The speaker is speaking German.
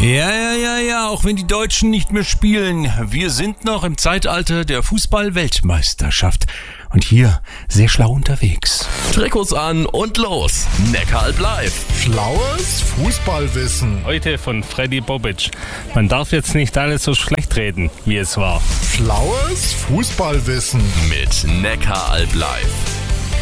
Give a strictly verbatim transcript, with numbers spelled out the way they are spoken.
Ja, ja, ja, ja, auch wenn die Deutschen nicht mehr spielen. Wir sind noch im Zeitalter der Fußball-Weltmeisterschaft. Und hier sehr schlau unterwegs. Trikots an und los. Neckaralb live. Schlaues Fußballwissen. Heute von Freddy Bobic. Man darf jetzt nicht alles so schlecht reden, wie es war. Schlaues Fußballwissen. Mit Neckaralb live.